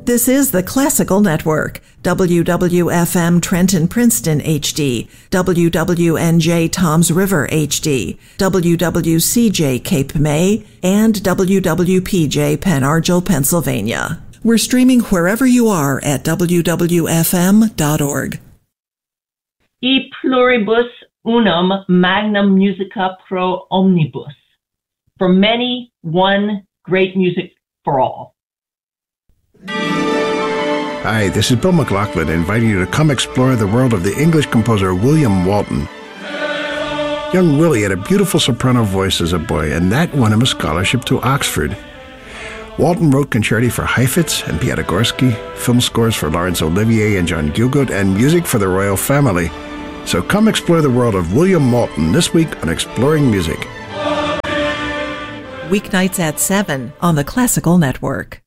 This is the Classical Network, WWFM Trenton Princeton HD, WWNJ Toms River HD, WWCJ Cape May, and WWPJ Pen Argyl, Pennsylvania. We're streaming wherever you are at wwfm.org. E pluribus unum magnum musica pro omnibus. For many, one, great music for all. Hi, this is Bill McLaughlin inviting you to come explore the world of the English composer William Walton. Young Willie had a beautiful soprano voice as a boy, and that won him a scholarship to Oxford. Walton wrote concerti for Heifetz and Piatigorsky, film scores for Laurence Olivier and John Gielgud, and music for the royal family. So come explore the world of William Walton this week on Exploring Music. Weeknights at 7 on the Classical Network.